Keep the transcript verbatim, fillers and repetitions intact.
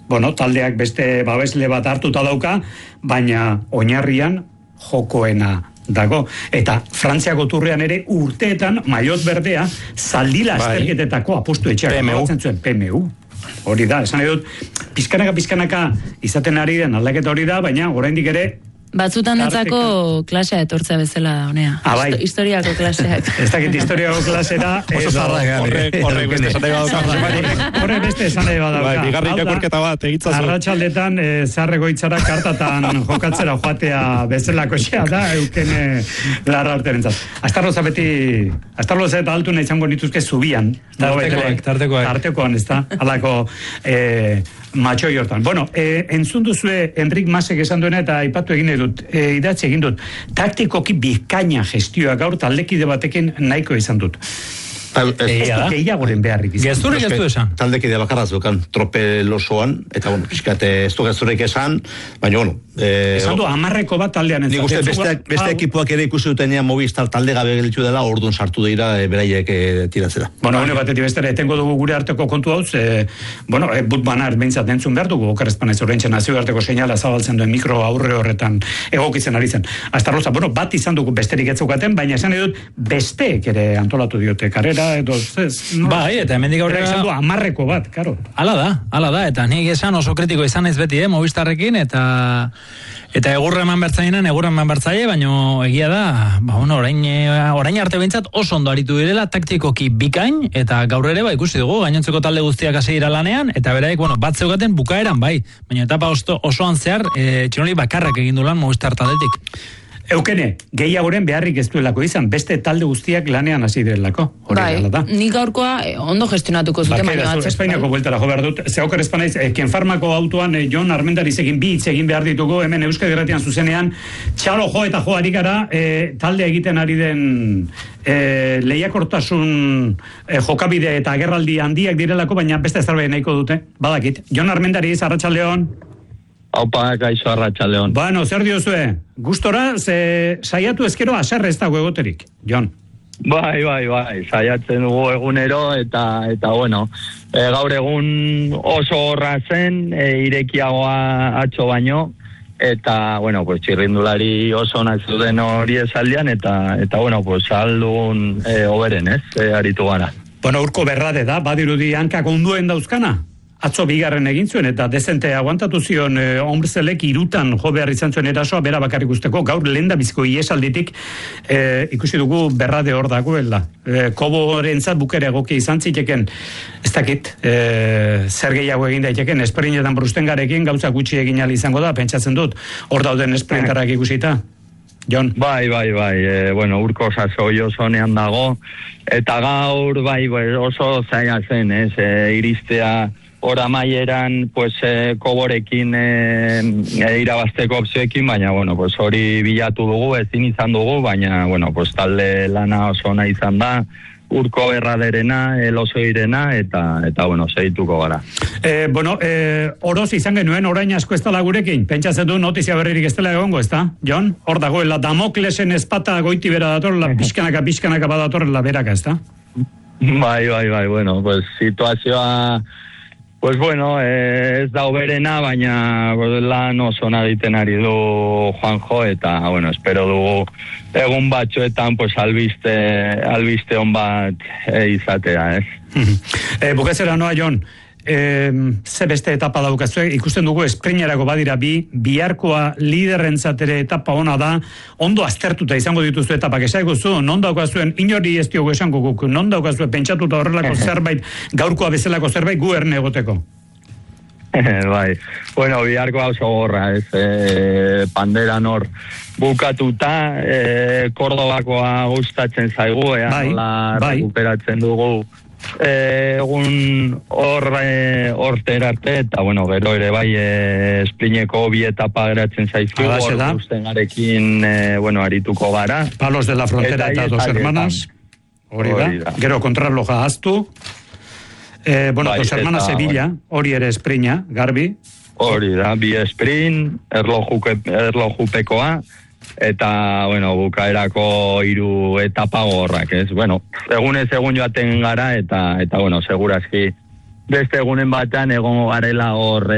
bueno, taldeak beste babesle bat hartuta dauka, baina oinarrian jokoena dago. Eta Frantziako turrean ere urteetan maiot berdea zaldila azterketetako apostu etxeak aprobatzen zuen P M U. Hori da, esan edut, pizkanaka pizkanaka izaten ari den aldaketa hori da, baina oraindik ere batzutan netzako klasea etortzea bezala da, honea. Ah, bai. Historiako klaseak. Ez dakit historiako klasera... Oso zarra horrek beste esan nahi badauka. Horrek beste esan nahi badauka. Bigarrik akorketa bat, egitzazu. Arratsaldetan zaharreko itzara kartatan jokatzera joatea bezalako xea da, euken larra horterentzat. Astarloza beti... Astarloza eta altu nahi izango nituzke zubian. Tartekoak, tartekoak. Tartekoan, ez da, alako... matxoi hortan. Bueno, eh, entzun duzue Enrik Masek esan duena eta aipatu egin dut, eh, idatzi egin dut. Taktikoki bikaina gestioa gaur taldekide batekin nahiko izan dut. Tal, ez, ez du gehiagoren beharrik izan. Gezurrik ez du esan. Taldekide bakarra zuekan tropelosoan, eta bueno, pixkate ez du gezurrik esan, baina bueno... Eh, esan du, amarreko bat taldean entzat. Nik uste beste, beste ekipuak ere ikusi dutenean Movistar talde gabe gelitu dela, orduan sartu dira e, beraiek e, tiratzera. Bueno, une batetik bestera, etengo dugu gure arteko kontu hauz, e, bueno, e, butbanar behintzat entzun behar dugu, okarrezpan ez horrentzen nazio arteko seinala zabaltzen duen mikro aurre horretan egokitzen ari zen. Astarloza, bueno, bat izan dugu besterik etzukaten, baina esan edut besteek ere antolatu diote karera, edo ez... No? Bai, eta hemendik aurrera... Esan du, amarreko bat, karo. Hala da, hala da, eta nik esan oso kritiko izan naiz beti, eh, Movistarrekin, eta... Eta egurra eman bertzainan, egurra eman bertzaile, baina egia da, ba, bueno, orain, orain arte behintzat oso ondo aritu direla taktikoki bikain, eta gaur ere ba ikusi dugu, gainontzeko talde guztiak hasi dira lanean, eta beraik, bueno, bat zeugaten bukaeran bai, baina etapa oso, osoan zehar, e, txinoli bakarrak egin du lan Movistar taldetik. Eukene, gehiagoren beharrik ez duelako izan, beste talde guztiak lanean hasi direlako. Bai, nik gaurkoa ondo gestionatuko zuten, baina batzuk. Espainiako bai. bueltara jo behar dut, zehaukar espanaiz, eh, Kenfarmako autoan eh, Jon Armendarizekin bi hitz egin behar ditugu, hemen Euskadi Irratian zuzenean, txalo jo eta jo ari gara, eh, talde egiten ari den eh, lehiakortasun eh, jokabide eta agerraldi handiak direlako, baina beste zerbait nahiko dute, badakit. Jon Armendariz, arratsaldeon. Aupa, gaixo arratsaldeon. Bueno, zer diozue? Gustora, ze saiatu ezkero aserre ez dago egoterik, Jon. Bai, bai, bai, saiatzen dugu egunero, eta, eta bueno, e, gaur egun oso horra zen, e, irekiagoa atxo baino, eta, bueno, pues txirrindulari oso onak zuten hori esaldian, eta, eta bueno, pues aldugun e, oberen, ez, e, aritu gara. Bueno, urko berrade da, badirudi hankak onduen dauzkana? Atzo bigarren egin zuen eta dezente aguantatu zion e, Ombrzelek irutan jo behar izan zuen erasoa bera bakarrik usteko, gaur lehen da biziko iesalditik e, ikusi dugu berrade hor dagoela. E, Koborentzat bukera egokia izan ziteken, ez dakit, e, zer gehiago egin daiteken, esprintetan brustengarekin gauza gutxi egin ahal izango da, pentsatzen dut, hor dauden esprintarrak ikusita. Jon. Bai, bai, bai, e, bueno, urko sasoi oso nean dago, eta gaur, bai, bai oso zaila zen, ez, e, iristea hora maieran, pues, eh, koborekin eh, irabazteko opzioekin, baina, bueno, pues, hori bilatu dugu, ezin izan dugu, baina, bueno, pues, talde lana oso ona izan da, urko berraderena, eloso irena, eta, eta bueno, segituko gara. Eh, bueno, eh, oroz izan genuen, orain asko ez dela gurekin, pentsatzen du notizia berririk ez dela egongo, ez da, Jon? Hor dagoela, Damoklesen espata goiti bera datorrela, pixkanaka, pixkanaka badatorrela beraka, ez da? Bai, bai, bai, bueno, pues, situazioa... Pues bueno, eh, ez da oberena, baina lan oso egiten ari du Juanjo, eta bueno, espero dugu egun batzuetan pues albiste, albiste on bat e, izatea, ez? eh, Bukatzera noa, Jon, eh, ze beste etapa daukazue, ikusten dugu esprinerako badira bi, biharkoa liderrentzat ere etapa ona da, ondo aztertuta izango dituzu etapak, esaiguzu, non daukazuen, inori ez diogu esango guk, non daukazue pentsatuta horrelako zerbait, gaurkoa bezalako zerbait gu erne egoteko. Bai, bueno, biharkoa oso gorra, ez, e, pandera nor bukatuta, e, Kordobakoa gustatzen zaigu, ea, bai, nola bai. recuperatzen dugu, egun hor horter arte, eta bueno, gero ere bai e, esplineko bi etapa geratzen zaizkigu, hor gustengarekin e, bueno, arituko gara. Palos de la Frontera eta, eta Dos Hermanas, hori da, da. Gero kontrarloja aztu, e, bueno, bai, Dos Hermanas eta, Sevilla, hori ere esprina, garbi. Hori da, bi sprint, erlojupekoa, eta, bueno, bukaerako hiru etapa gorrak, ez? Bueno, egunez egun joaten gara, eta, eta bueno, segurazki beste egunen batean egongo garela hor